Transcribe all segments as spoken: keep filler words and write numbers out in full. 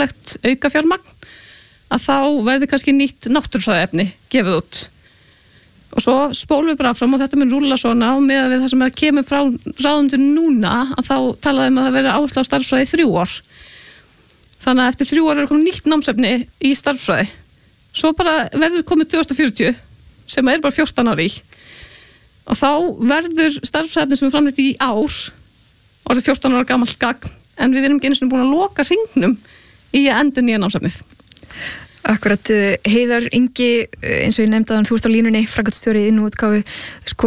árlegt aukafjármagn að þá verði kannski nýtt náttúrufræðiefni gefið út. Og svo spólum við bara áfram og þetta mun rúlla svona og með við það sem kemur frá ráðuneytinu núna að þá talaði um að það veri áhersla á starffræði í þrjú ár. Þannig að eftir þrjú ár er komið nýtt námsefni í starffræði. Svo bara verður komið tvö þúsund og fjörutíu sem er bara fjórtán ári í. Og þá verður starffræðin sem er framleitt í ár orðið fjórtán ára gamalt gagn en við erum ekki einu sinni búin að loka hringnum í að endurnýja námsefnið. Akkurat, Heiðar Ingi, eins og ég nefndi að þú ert á línunni, framkvæmdastjóri í Innútgáfu, sko,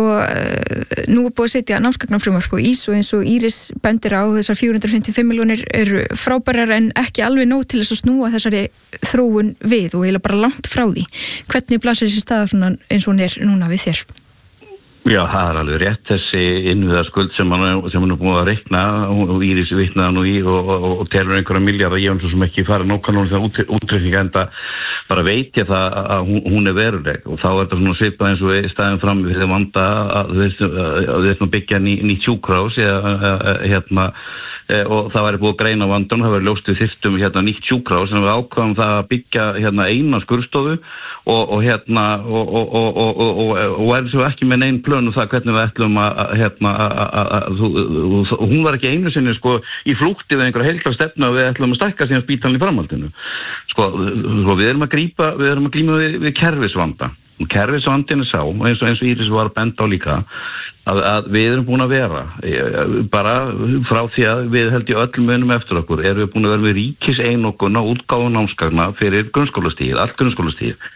nú er búið að setja námsgagnafrumvarp og ís og eins og Íris bendir á þessar fjögur hundruð fimmtíu og fimm milljónir eru frábærar en ekki alveg nóg til þess að snúa þessari þróun við og eiginlega bara langt frá því. Hvernig blasir þessi staða svona eins og hún er núna við þér? Já, það er alveg rétt þessi innviðaskuld sem hann, sem hann er búin að reikna og Íris vitnaði nú í og, og, og telur einhverja milljarða, ég hef svo sem ekki farið nákvæmlega þegar útreikninga enda bara veit ég það að hún, hún er veruleg og þá er þetta svona svipað eins og staðin fram við vanda að við ætlum að byggja ný, nýtt sjúkrahús eða hérna og það væri búið að greina vandan, það væri ljóst við þyrftum hérna nýtt sjúkrahús en við ákvæðum það að byggja hérna eina skurðstofu og, og hérna og, og, og, og, og, og er svo ekki með neinn plön um það hvernig við ætlum að hérna að hún var ekki einu sinni sko í flúkti við einhverja heilklar stefnu að við ætlum að stækka síðan spítalinn í framhaldinu sko, sko við erum að grípa við erum að glíma við, við kerfisvanda og kerfisvandinn er sá eins og eins og Íris var að benda á líka að, að við erum búin að vera bara frá því að við held í öllum munum eftir okkur erum við búin að vera við ríkis einokun á útgáfu námsgagna fyrir grunnskólastigið, allt grunnskólastigið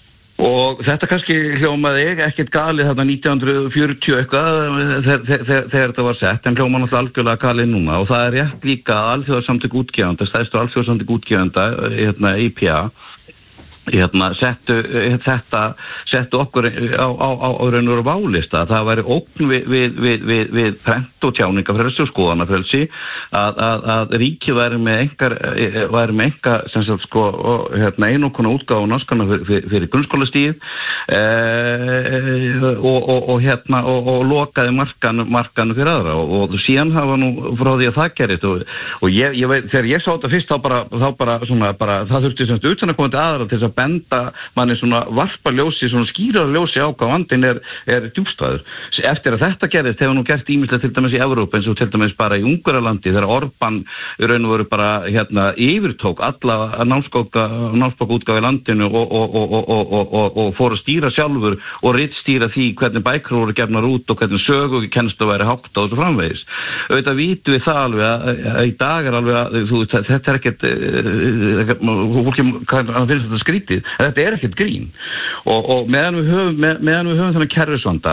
og þetta kannski hljómaði ekkert galið þarna nítján hundruð fjörutíu eitthvað þegar þetta var sett en hljómaði náttúrulega algjörlega galið núna og það er rétt líka að alþjóðasamtök útgefanda, stærstu alþjóðasamtök útgefanda hérna I P A hérna settu þetta settu okkur á á á raun og válista það væri ógn við við við við, við prent og tjáningafrelsi og skoðanafrelsi að að að ríkið væri með einhver væri með einhver sem sagt sko hérna einokuna útgáfu námsgagna fyrir, fyrir grunnskólastigið eh, og, og og hérna og, og lokaði markan markan fyrir aðra og, og síðan hafa nú frá því að það gerist og, og ég ég veit þegar ég sá þetta fyrst þá bara þá bara svona bara það þurfti sem utan að koma til aðra til að benda manni svona varpa ljósi, svona skýra ljósi á hvað vandinn er, er djúpstæður. Eftir að þetta gerist hefur nú gert ýmislegt til dæmis í Evrópu eins og til dæmis bara í Ungverjalandi þegar Orbán raun og veru bara hérna yfirtók alla námsbókaútgáfu í landinu og, og, og, og, og, og, og fór að stýra sjálfur og ritstýra því hvernig bækur voru gefnar út og hvernig sögu kennslu væri hátt á þessu framvegis. Auðvitað vitum við það alveg að, að í dag er alveg að þú, þetta er ekkert fólki finnst þetta skrítið þetta er ekkert grín og, og meðan við höfum, með, meðan við höfum þannig kerfisvanda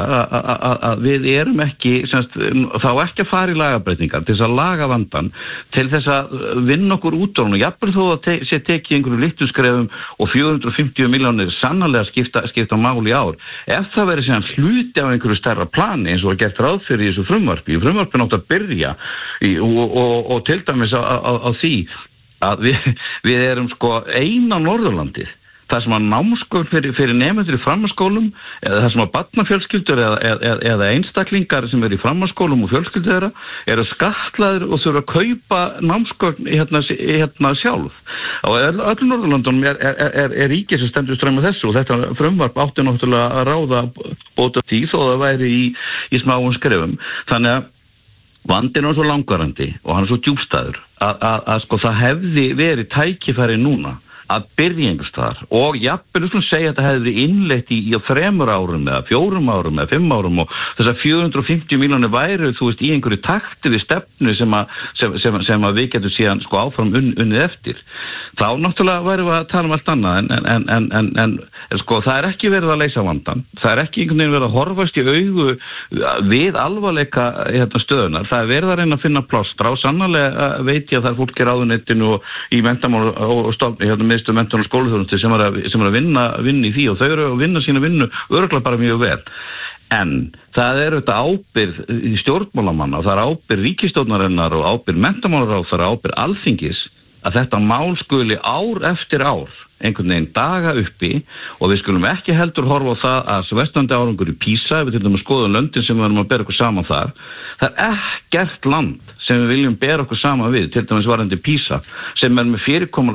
að við erum ekki semst, þá ekki að fara í lagabreitingar til þess að laga vandan til þess að vinna okkur út á hún og jafnvel þó að te sé tekið einhverju litlum skrefum og fjögur hundruð fimmtíu milljónir sannarlega skipta, skipta máli í ár ef það verið sem hluti af einhverju stærra plani eins og er gert ráð fyrir í þessu frumvarpi frumvarpi nátt að byrja í, og, og, og til dæmis á, á, á því að við, við erum sko eina Norðurlandið það sem að námsgögn fyrir, fyrir nemendur í framhaldsskólum eða það sem að barnafjölskyldur eða, eða, eða einstaklingar sem eru í framhaldsskólum og fjölskyldur þeirra eru skattlagðir og þurfa að kaupa námsgögn hérna, hérna sjálf. Á öllum Norðurlöndunum er, er, er, er ríkið sem stendur straum af þessu og þetta frumvarp átti náttúrulega að ráða bóta því þó það væri í, í smáum skrefum. Þannig að vandinn er svo langvarandi og hann er svo djúpstæður að, að, að sko það hefði verið tækifæri núna að byrja einhvers staðar og jafnvel við skulum segja að þetta hefði verið innleitt í, í þremur árum eða fjórum árum eða fimm árum og þess að fjögur hundruð og fimmtíu milljónir væru þú veist í einhverju takti við stefnu sem að, sem, sem, sem að við getum síðan sko áfram unn, unnið eftir þá náttúrulega værum við að tala um allt annað en, en, en, en, en, en sko það er ekki verið að leysa vandan það er ekki einhvern veginn verið að horfast í augu við alvarleika hérna, stöðunar, það er verið að reyna að finna plástra og sannarlega veit ég að það er fólk í ráðuneytinu og í menntamál og stofni hérna miðstöð menntunar og skólaþjónustu sem er að, sem er að vinna, vinna í því og þau eru að vinna sína vinnu örugglega bara mjög vel. En það er auðvitað ábyrgð í stjórnmálamanna og það er ábyrgð ríkisstjórnarinnar og ábyrgð menntamálaráðherra, ábyrgð Alþingis að þetta mál skuli ár eftir ár einhvern veginn daga uppi og við skulum ekki heldur horfa á það að sveistandi árangur í PISA, við til dæmis skoðum löndin sem við erum að bera okkur saman þar það er ekkert land sem við viljum bera okkur saman við til dæmis varðandi PISA sem er með fyrirkomulag